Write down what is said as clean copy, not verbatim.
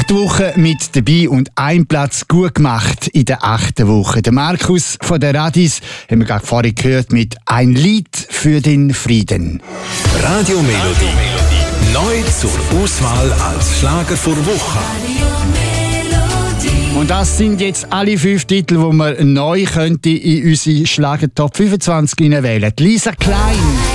8 Wochen mit dabei und ein Platz gut gemacht in der 8. Woche. Der Markus von der Radis haben wir gerade vorhin gehört mit «Ein Lied für den Frieden». Radio Melodie. Neu zur Auswahl als Schlager vor Woche. Und das sind jetzt alle 5 Titel, die man neu könnte in unsere Schlager Top 25 wählen. Lisa Klein.